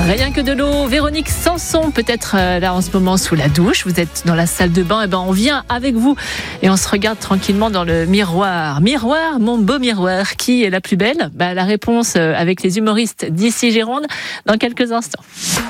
Rien que de l'eau. Véronique Sanson, peut-être là en ce moment sous la douche. Vous êtes dans la salle de bain. On vient avec vous et on se regarde tranquillement dans le miroir. Miroir, mon beau miroir. Qui est la plus belle ? La réponse avec les humoristes d'ici Gironde dans quelques instants.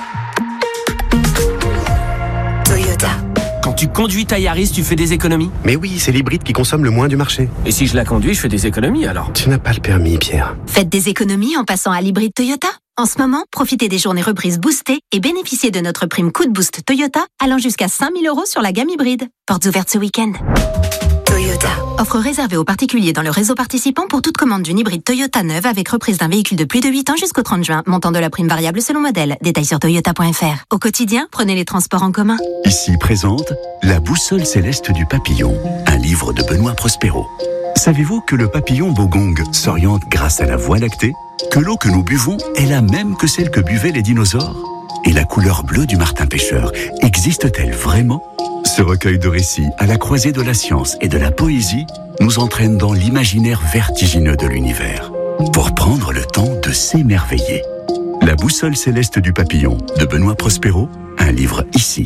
Toyota. Quand tu conduis ta Yaris, tu fais des économies ? Mais oui, c'est l'hybride qui consomme le moins du marché. Et si je la conduis, je fais des économies alors ? Tu n'as pas le permis, Pierre. Faites des économies en passant à l'hybride Toyota. En ce moment, profitez des journées reprises boostées et bénéficiez de notre prime coup de boost Toyota allant jusqu'à 5 000 € sur la gamme hybride. Portes ouvertes ce week-end. Toyota. Offre réservée aux particuliers dans le réseau participant pour toute commande d'une hybride Toyota neuve avec reprise d'un véhicule de plus de 8 ans jusqu'au 30 juin. Montant de la prime variable selon modèle. Détails sur toyota.fr. Au quotidien, prenez les transports en commun. Ici présente La boussole céleste du papillon, un livre de Benoît Prospero. Savez-vous que le papillon bogong s'oriente grâce à la Voie lactée ? Que l'eau que nous buvons est la même que celle que buvaient les dinosaures ? Et la couleur bleue du martin pêcheur existe-t-elle vraiment ? Ce recueil de récits à la croisée de la science et de la poésie nous entraîne dans l'imaginaire vertigineux de l'univers pour prendre le temps de s'émerveiller. La boussole céleste du papillon de Benoît Prospero, un livre ici.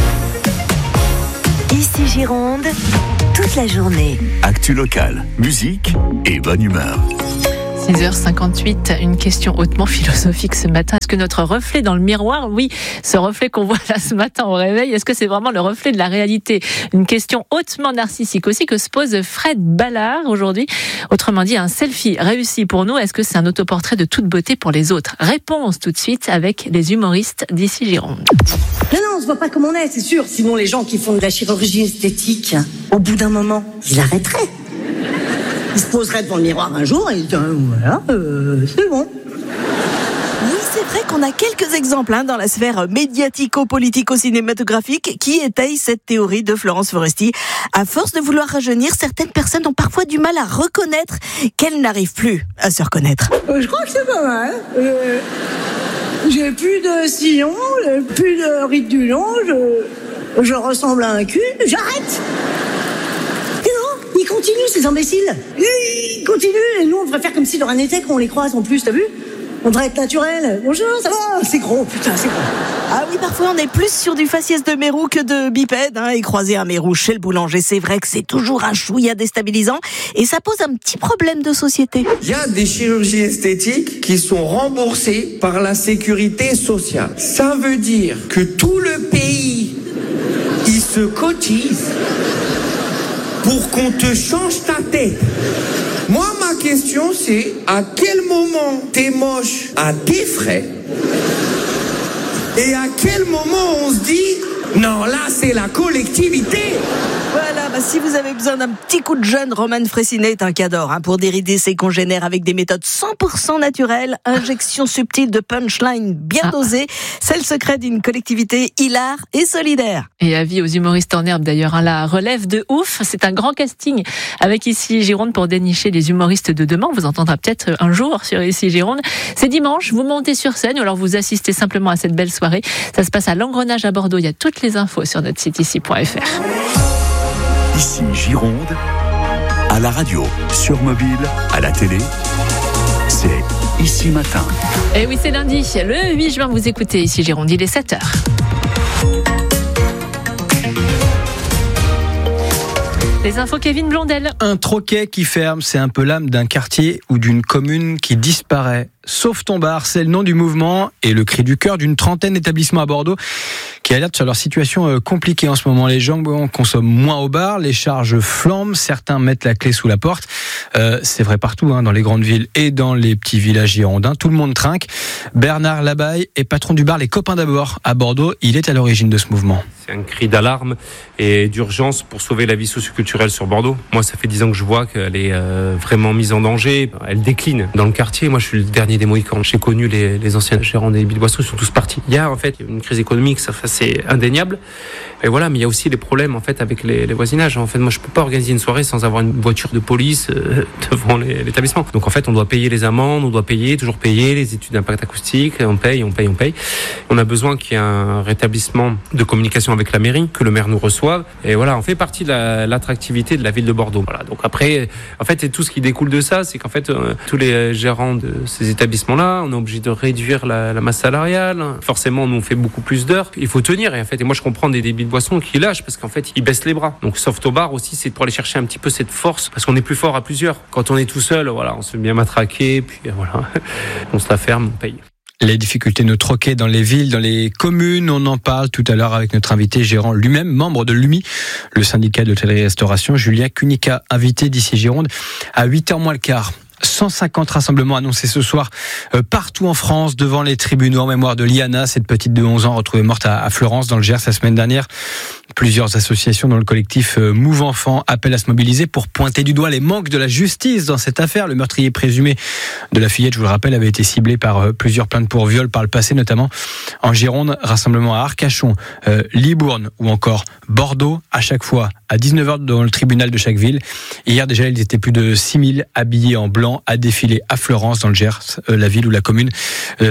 Ici Gironde, toute la journée. Actu locale, musique et bonne humeur. 6h58, une question hautement philosophique ce matin. Est-ce que notre reflet dans le miroir, oui, ce reflet qu'on voit là ce matin au réveil, est-ce que c'est vraiment le reflet de la réalité ? Une question hautement narcissique aussi que se pose Fred Ballard aujourd'hui. Autrement dit, un selfie réussi pour nous, est-ce que c'est un autoportrait de toute beauté pour les autres ? Réponse tout de suite avec les humoristes d'ici Gironde. Non, on se voit pas comme on est, c'est sûr. Sinon, les gens qui font de la chirurgie esthétique, au bout d'un moment, ils arrêteraient. Ils se poseraient devant le miroir un jour et ils diraient voilà, c'est bon. Oui, c'est vrai qu'on a quelques exemples dans la sphère médiatico-politico-cinématographique qui étayent cette théorie de Florence Foresti. À force de vouloir rajeunir, certaines personnes ont parfois du mal à reconnaître qu'elles n'arrivent plus à se reconnaître. Je crois que c'est pas mal. J'ai plus de sillon, j'ai plus de ride du long, je ressemble à un cul, j'arrête. Ils continuent, ces imbéciles. Ils continuent, et nous, on devrait faire comme si de rien n'était quand on les croise en plus, t'as vu ? On devrait être naturel. Bonjour, ça va ? C'est gros, putain, c'est gros. Ah oui, parfois on est plus sur du faciès de mérou que de bipède, et croiser un mérou chez le boulanger, c'est vrai que c'est toujours un chouïa déstabilisant, et ça pose un petit problème de société. Il y a des chirurgies esthétiques qui sont remboursées par la sécurité sociale. Ça veut dire que tout le pays, il se cotise pour qu'on te change ta tête. Moi, ma question, c'est à quel moment t'es moche à tes frais et à quel moment on se dit non, là, c'est la collectivité. Voilà, si vous avez besoin d'un petit coup de jeune, Roman Fressinet est un cadre pour dérider ses congénères avec des méthodes 100% naturelles, injection subtile de punchline bien dosée, c'est le secret d'une collectivité hilare et solidaire. Et avis aux humoristes en herbe d'ailleurs, la relève de ouf, c'est un grand casting avec Ici Gironde pour dénicher les humoristes de demain. On vous entendra peut-être un jour sur Ici Gironde. C'est dimanche, vous montez sur scène ou alors vous assistez simplement à cette belle soirée. Ça se passe à l'Engrenage à Bordeaux, il y a toutes les infos sur notre site ici.fr. Ici Gironde, à la radio, sur mobile, à la télé, c'est Ici Matin. Et oui, c'est lundi, le 8 juin, vous écoutez Ici Gironde, il est 7h. Les infos Kevin Blondel. Un troquet qui ferme, c'est un peu l'âme d'un quartier ou d'une commune qui disparaît. Sauve ton bar, c'est le nom du mouvement et le cri du cœur d'une trentaine d'établissements à Bordeaux qui alertent sur leur situation compliquée en ce moment. Les gens consomment moins au bar, les charges flambent, certains mettent la clé sous la porte. C'est vrai partout, dans les grandes villes et dans les petits villages girondins. Tout le monde trinque. Bernard Labaille est patron du bar Les Copains d'Abord à Bordeaux. Il est à l'origine de ce mouvement. C'est un cri d'alarme et d'urgence pour sauver la vie socioculturelle sur Bordeaux. Moi, ça fait 10 ans que je vois qu'elle est vraiment mise en danger. Elle décline dans le quartier. Moi, je suis le dernier des Mohicans. J'ai connu les anciens gérants des Billes Boisseaux, ils sont tous partis. Il y a en fait une crise économique, ça c'est indéniable. Et voilà, mais il y a aussi les problèmes en fait avec les voisinages. En fait, moi, je peux pas organiser une soirée sans avoir une voiture de police devant l'établissement. Donc en fait, on doit payer les amendes, on doit toujours payer les études d'impact acoustique. On paye. On a besoin qu'il y ait un rétablissement de communication avec la mairie, que le maire nous reçoive. Et voilà, on fait partie de l'attractivité de la ville de Bordeaux. Voilà. Donc après, en fait, et tout ce qui découle de ça, c'est qu'en fait, tous les gérants de ces établissements-là, on est obligé de réduire la masse salariale. Forcément, nous on fait beaucoup plus d'heures. Il faut tenir. Et en fait, moi, je comprends des débits de boissons qui lâchent parce qu'en fait ils baissent les bras. Donc soft au bar aussi, c'est pour aller chercher un petit peu cette force parce qu'on est plus fort à plusieurs. Quand on est tout seul, voilà, on se fait bien matraquer, puis voilà, on se la ferme, on paye. Les difficultés de troquer dans les villes, dans les communes, on en parle tout à l'heure avec notre invité gérant lui-même, membre de l'UMI, le syndicat d'hôtellerie-restauration, Julien Cunica, invité d'ici Gironde à 8h moins le quart. 150 rassemblements annoncés ce soir partout en France devant les tribunaux en mémoire de Liana, cette petite de 11 ans retrouvée morte à Florence dans le Gers la semaine dernière. Plusieurs associations dont le collectif Move Enfants appellent à se mobiliser pour pointer du doigt les manques de la justice dans cette affaire. Le meurtrier présumé de la fillette, je vous le rappelle, avait été ciblé par plusieurs plaintes pour viol par le passé, notamment en Gironde. Rassemblement à Arcachon, Libourne ou encore Bordeaux, à chaque fois à 19h dans le tribunal de chaque ville. Hier déjà, ils étaient plus de 6000 habillés en blanc à défiler à Florence dans le Gers, la ville où la commune où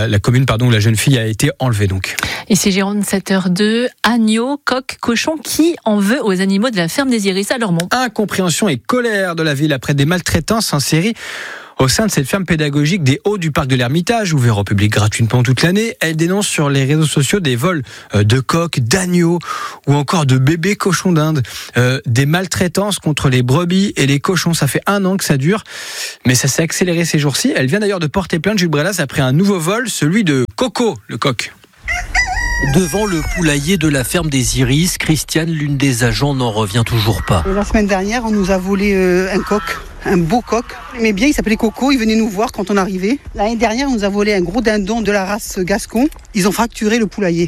la jeune fille a été enlevée donc. Ici Gironde 7h02, agneau, coq, cochon, qui en veut aux animaux de la ferme des Iris à Lormont? Incompréhension et colère de la ville après des maltraitances en série au sein de cette ferme pédagogique des Hauts du parc de l'Ermitage, ouvert au public gratuitement toute l'année. Elle dénonce sur les réseaux sociaux des vols de coqs, d'agneaux ou encore de bébés cochons d'Inde. Des maltraitances contre les brebis et les cochons. Ça fait 1 an que ça dure, mais ça s'est accéléré ces jours-ci. Elle vient d'ailleurs de porter plainte, Jules Brelas, après un nouveau vol, celui de Coco, le coq. Devant le poulailler de la ferme des Iris, Christiane, l'une des agents, n'en revient toujours pas. La semaine dernière, on nous a volé un coq, un beau coq. On aimait bien, il s'appelait Coco, il venait nous voir quand on arrivait. L'année dernière, on nous a volé un gros dindon de la race Gascon. Ils ont fracturé le poulailler.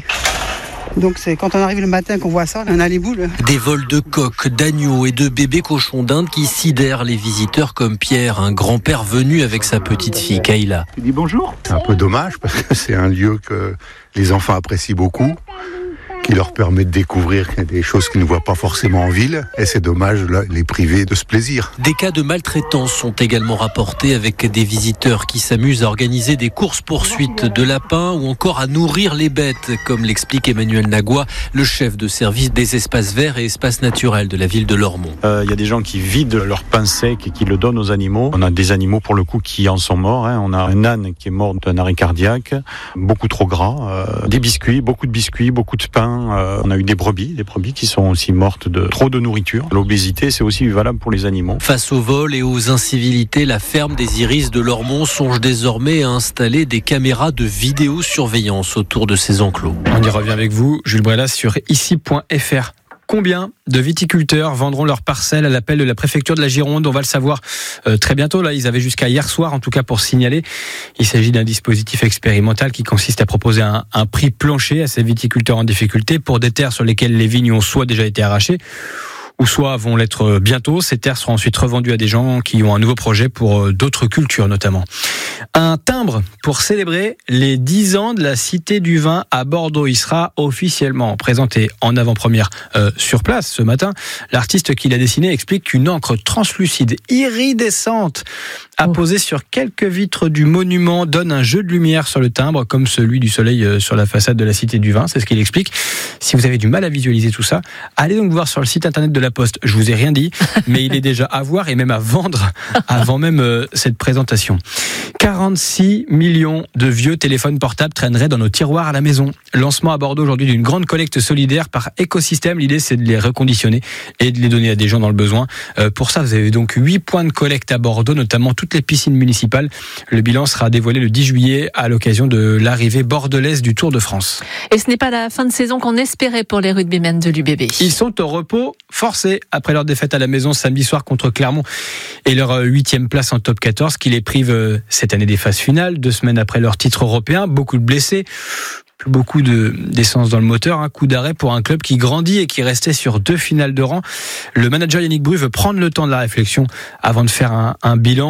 Donc c'est quand on arrive le matin qu'on voit ça, on a les boules. Des vols de coqs, d'agneaux et de bébés cochons d'Inde qui sidèrent les visiteurs comme Pierre, un grand-père venu avec sa petite fille Kayla. Tu dis bonjour. C'est un peu dommage parce que c'est un lieu que les enfants apprécient beaucoup, qui leur permet de découvrir des choses qu'ils ne voient pas forcément en ville. Et c'est dommage de les priver de ce plaisir. Des cas de maltraitance sont également rapportés avec des visiteurs qui s'amusent à organiser des courses-poursuites de lapins ou encore à nourrir les bêtes, comme l'explique Emmanuel Nagua, le chef de service des espaces verts et espaces naturels de la ville de Lormont. Il y a des gens qui vident leur pain sec et qui le donnent aux animaux. On a des animaux pour le coup qui en sont morts. On a un âne qui est mort d'un arrêt cardiaque, beaucoup trop gras, des biscuits, beaucoup de pain. On a eu des brebis qui sont aussi mortes de trop de nourriture. L'obésité, c'est aussi valable pour les animaux. Face aux vols et aux incivilités, la ferme des Iris de Lormont songe désormais à installer des caméras de vidéosurveillance autour de ses enclos. On y revient avec vous, Jules Brelas, sur ici.fr. Combien de viticulteurs vendront leurs parcelles à l'appel de la préfecture de la Gironde? On va le savoir très bientôt. Là, ils avaient jusqu'à hier soir, en tout cas, pour signaler. Il s'agit d'un dispositif expérimental qui consiste à proposer un prix plancher à ces viticulteurs en difficulté pour des terres sur lesquelles les vignes ont soit déjà été arrachées, ou soit vont l'être bientôt. Ces terres seront ensuite revendues à des gens qui ont un nouveau projet pour d'autres cultures notamment. Un timbre pour célébrer les 10 ans de la Cité du Vin à Bordeaux. Il sera officiellement présenté en avant-première sur place ce matin. L'artiste qui l'a dessiné explique qu'une encre translucide iridescente apposée sur quelques vitres du monument donne un jeu de lumière sur le timbre comme celui du soleil sur la façade de la Cité du Vin. C'est ce qu'il explique. Si vous avez du mal à visualiser tout ça, allez donc voir sur le site internet de la Poste. Je vous ai rien dit, mais il est déjà à voir et même à vendre avant même cette présentation. 46 millions de vieux téléphones portables traîneraient dans nos tiroirs à la maison. Lancement à Bordeaux aujourd'hui d'une grande collecte solidaire par écosystème. L'idée, c'est de les reconditionner et de les donner à des gens dans le besoin. Pour ça, vous avez donc 8 points de collecte à Bordeaux, notamment toutes les piscines municipales. Le bilan sera dévoilé le 10 juillet à l'occasion de l'arrivée bordelaise du Tour de France. Et ce n'est pas la fin de saison qu'on espérait pour les rugbymen de l'UBB. Ils sont au repos forcé après leur défaite à la maison samedi soir contre Clermont et leur 8e place en top 14 qui les prive cette année des phases finales, 2 semaines après leur titre européen. Beaucoup de blessés, beaucoup d'essence dans le moteur, un coup d'arrêt pour un club qui grandit et qui restait sur 2 finales de rang. Le manager Yannick Bru veut prendre le temps de la réflexion avant de faire un bilan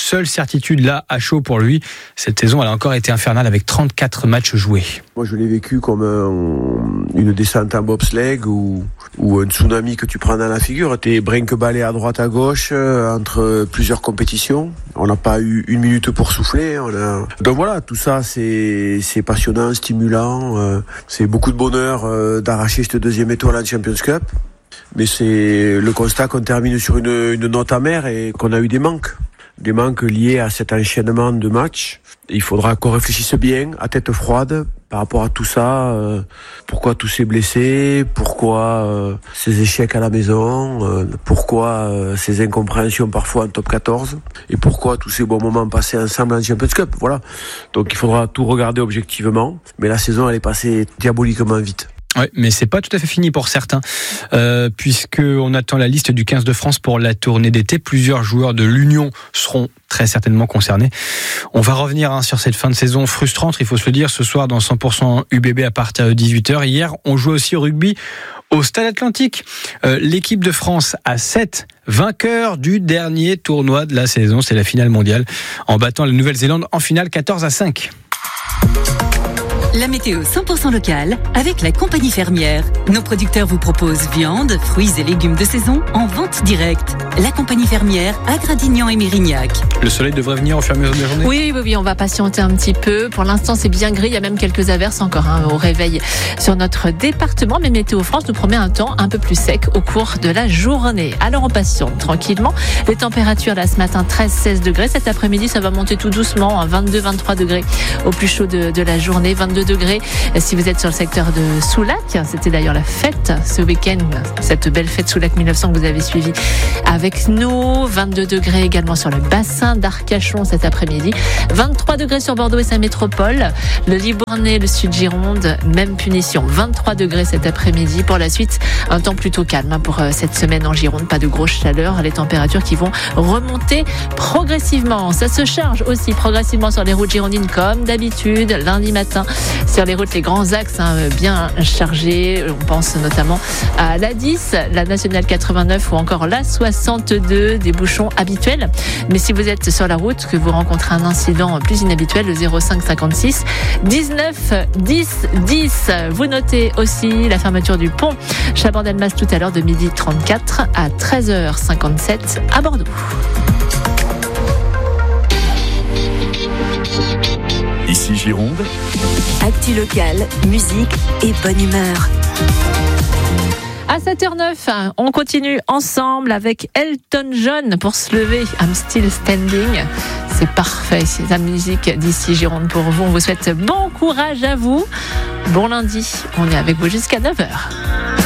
seule certitude là à chaud pour lui. Cette saison, elle a encore été infernale avec 34 matchs joués. Moi, je l'ai vécu comme une descente en bobsleigh ou un tsunami que tu prends dans la figure. T'es brinque-ballé à droite à gauche entre plusieurs compétitions. On n'a pas eu une minute pour souffler. Donc voilà, tout ça c'est passionnant, stimulant. C'est beaucoup de bonheur d'arracher cette deuxième étoile en Champions Cup. Mais c'est le constat qu'on termine sur une note amère et qu'on a eu des manques liés à cet enchaînement de matchs. Il faudra qu'on réfléchisse bien, à tête froide, par rapport à tout ça. Pourquoi tous ces blessés ? Pourquoi ces échecs à la maison ? Pourquoi ces incompréhensions parfois en top 14 ? Et pourquoi tous ces bons moments passés ensemble en Champions Cup ? Voilà. Donc il faudra tout regarder objectivement. Mais la saison, elle est passée diaboliquement vite. Oui, mais c'est pas tout à fait fini pour certains, puisqu'on attend la liste du 15 de France pour la tournée d'été. Plusieurs joueurs de l'Union seront très certainement concernés. On va revenir sur cette fin de saison frustrante, il faut se le dire, ce soir dans 100% UBB à partir de 18h. Hier, on joue aussi au rugby au Stade Atlantique. L'équipe de France a 7 vainqueurs du dernier tournoi de la saison, c'est la finale mondiale, en battant la Nouvelle-Zélande en finale 14-5. La météo 100% locale avec la compagnie fermière. Nos producteurs vous proposent viande, fruits et légumes de saison en vente directe. La compagnie fermière à Gradignan et Mérignac. Le soleil devrait venir au fur et à mesure de la journée ? Oui, on va patienter un petit peu. Pour l'instant, c'est bien gris. Il y a même quelques averses encore au réveil sur notre département. Mais Météo France nous promet un temps un peu plus sec au cours de la journée. Alors on patiente tranquillement. Les températures là ce matin 13-16 degrés. Cet après-midi, ça va monter tout doucement, 22-23 degrés au plus chaud de la journée. 22 degrés si vous êtes sur le secteur de Soulac. C'était d'ailleurs la fête ce week-end, cette belle fête Soulac 1900 que vous avez suivie avec nous. 22 degrés également sur le bassin d'Arcachon cet après-midi. 23 degrés sur Bordeaux et sa métropole. Le Libournais, le Sud Gironde, même punition. 23 degrés cet après-midi. Pour la suite, un temps plutôt calme pour cette semaine en Gironde. Pas de grosse chaleur. Les températures qui vont remonter progressivement. Ça se charge aussi progressivement sur les routes girondines comme d'habitude. Lundi matin, sur les routes, les grands axes bien chargés. On pense notamment à la 10, la nationale 89 ou encore la 62, des bouchons habituels. Mais si vous êtes sur la route, que vous rencontrez un incident plus inhabituel, le 05 56 19 10 10. Vous notez aussi la fermeture du pont Chaban-Delmas tout à l'heure de 12h34 à 13h57 à Bordeaux. Ici Gironde. Actu locale, musique et bonne humeur. À 7h09, on continue ensemble avec Elton John pour se lever. I'm still standing. C'est parfait, c'est la musique d'ici Gironde pour vous. On vous souhaite bon courage à vous. Bon lundi, on est avec vous jusqu'à 9h.